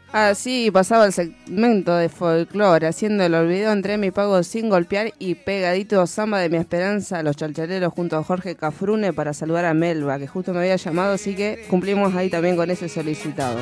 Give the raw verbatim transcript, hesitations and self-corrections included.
Así pasaba el segmento de folclore, haciendo el olvido entre mi pago sin golpear y pegadito samba de mi esperanza, los chalchaleros junto a Jorge Cafrune para saludar a Melba, que justo me había llamado, así que cumplimos ahí también con ese solicitado.